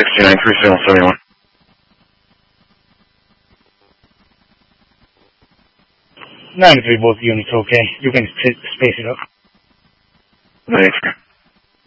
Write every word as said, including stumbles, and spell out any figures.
sixty-nine, three signal seventy-one. nine to three, both units okay. You can space it up. Thanks.